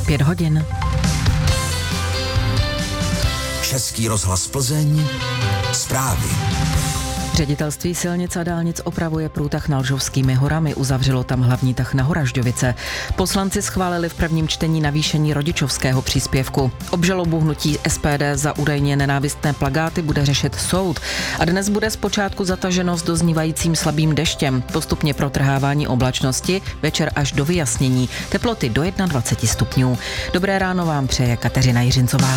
5 hodin. Český rozhlas Plzeň, zprávy. Ředitelství silnic a dálnic opravuje průtah Nalžovskými horami, uzavřelo tam hlavní tah na Horažďovice. Poslanci schválili v prvním čtení navýšení rodičovského příspěvku. Obžalobu hnutí SPD za údajně nenávistné plakáty bude řešit soud. A dnes bude zpočátku zataženo s doznívajícím slabým deštěm, postupně protrhávání oblačnosti, večer až do vyjasnění, teploty do 21 stupňů. Dobré ráno vám přeje Kateřina Jiřincová.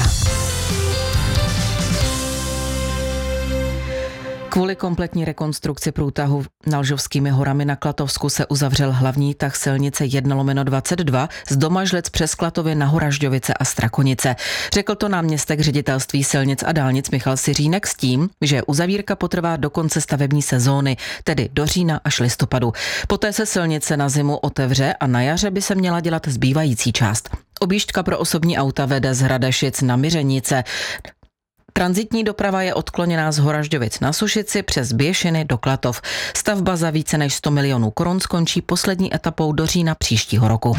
Kvůli kompletní rekonstrukci průtahu Nalžovskými horami na Klatovsku se uzavřel hlavní tah silnice 1/22 z Domažlic přes Klatovy na Horažďovice a Strakonice. Řekl to náměstek ředitelství silnic a dálnic Michal Siřínek s tím, že uzavírka potrvá do konce stavební sezóny, tedy do října až listopadu. Poté se silnice na zimu otevře a na jaře by se měla dělat zbývající část. Objížďka pro osobní auta vede z Hradešic na Miřenice. Tranzitní doprava je odkloněná z Horažďovic na Sušici přes Běšiny do Klatov. Stavba za více než 100 milionů korun skončí poslední etapou do října příštího roku.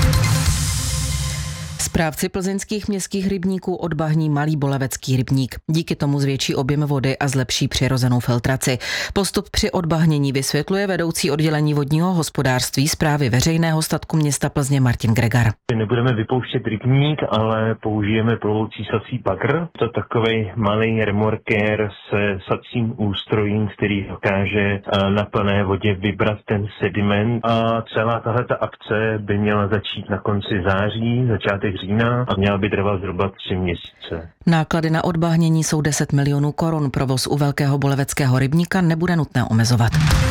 Správci plzeňských městských rybníků odbahní malý Bolevecký rybník. Díky tomu zvětší objem vody a zlepší přirozenou filtraci. Postup při odbahnění vysvětluje vedoucí oddělení vodního hospodářství Správy veřejného statku města Plzně Martin Gregar. Nebudeme vypouštět rybník, ale použijeme plovoucí sací bagr. To takovej malý remorkér se sacím ústrojím, který dokáže na plné vodě vybrat ten sediment. A celá tahleta akce by měla začít na konci září, začátek října a měla by trvat zhruba 3 měsíce. Náklady na odbahnění jsou 10 milionů korun. Provoz u Velkého Boleveckého rybníka nebude nutné omezovat.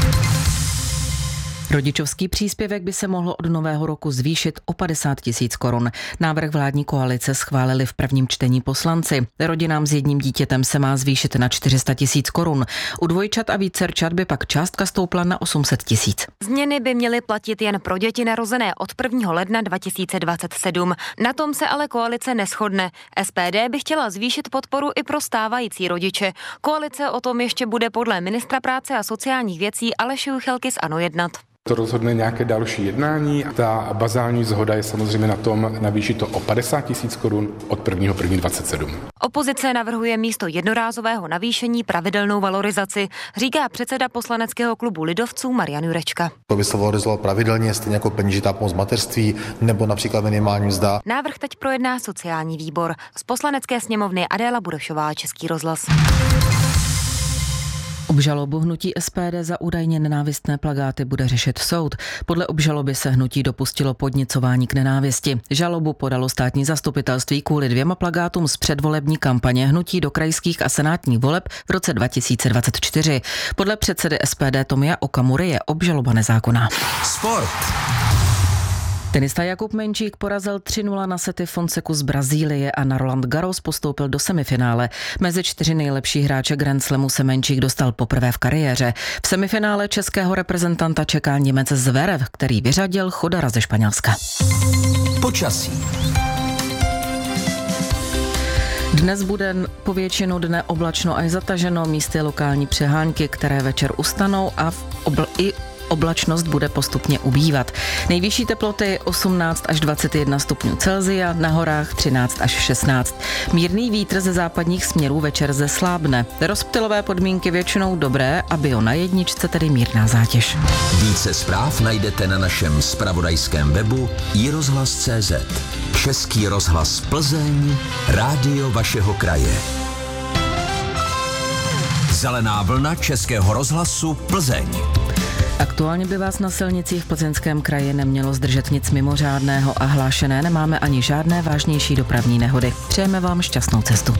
Rodičovský příspěvek by se mohl od nového roku zvýšit o 50 000 korun. Návrh vládní koalice schválili v prvním čtení poslanci. Rodinám s jedním dítětem se má zvýšit na 400 000 korun. U dvojčat a vícerčat by pak částka stoupla na 800 000. Změny by měly platit jen pro děti narozené od 1. ledna 2027. Na tom se ale koalice neshodne. SPD by chtěla zvýšit podporu i pro stávající rodiče. Koalice o tom ještě bude podle ministra práce a sociálních věcí Aleše Juchelky z ANO jednat. To rozhodne nějaké další jednání. Ta bazální shoda je samozřejmě na tom navýšit to o 50 000 korun od 1. 2027. Opozice navrhuje místo jednorázového navýšení pravidelnou valorizaci, říká předseda poslaneckého klubu lidovců Marian Jurečka. To by se valorizovalo pravidelně, stejně jako peněžitá pomoc v mateřství nebo například minimální mzda. Návrh teď projedná sociální výbor. Z poslanecké sněmovny Adéla Budošová, Český rozhlas. Obžalobu hnutí SPD za údajně nenávistné plakáty bude řešit soud. Podle obžaloby se hnutí dopustilo podněcování k nenávisti. Žalobu podalo státní zastupitelství kvůli 2 plakátům z předvolební kampaně hnutí do krajských a senátních voleb v roce 2024. Podle předsedy SPD Tomia Okamury je obžaloba nezákonná. Sport. Tenista Jakub Menčík porazil 3-0 na sety Fonseku z Brazílie a na Roland Garros postoupil do semifinále. Mezi 4 nejlepší hráče Grand Slamu se Menčík dostal poprvé v kariéře. V semifinále českého reprezentanta čeká Němec Zverev, který vyřadil Chodara ze Španělska. Počasí. Dnes bude po většinu dne oblačno až zataženo, místy lokální přehánky, které večer ustanou a oblačnost bude postupně ubývat. Nejvyšší teploty 18 až 21 stupňů Celsia, na horách 13 až 16. Mírný vítr ze západních směrů večer zeslábne. Rozptylové podmínky většinou dobré a bio na jedničce tedy mírná zátěž. Více zpráv najdete na našem zpravodajském webu iRozhlas.cz. Český rozhlas Plzeň, rádio vašeho kraje. Zelená vlna Českého rozhlasu Plzeň. Aktuálně by vás na silnicích v Plzeňském kraji nemělo zdržet nic mimořádného a hlášené nemáme ani žádné vážnější dopravní nehody. Přejeme vám šťastnou cestu.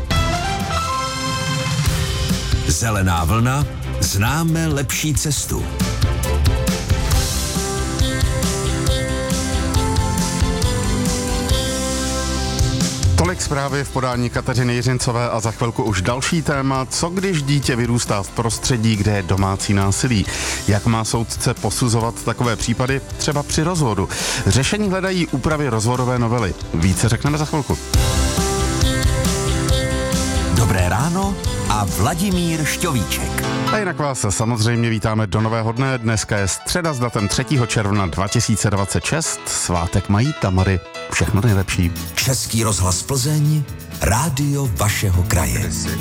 Zelená vlna, známe lepší cestu. Tolik zprávy v podání Kateřiny Jiřincové a za chvilku už další téma. Co když dítě vyrůstá v prostředí, kde je domácí násilí? Jak má soudce posuzovat takové případy třeba při rozvodu? Řešení hledají úpravy rozvodové novely. Více řekneme za chvilku. Dobré ráno a Vladimír Šťovíček. A jinak vás samozřejmě vítáme do nového dne. Dneska je středa s datem 3. června 2026. Svátek mají Tamary. Všechno nejlepší. Český rozhlas Plzeň, rádio vašeho kraje.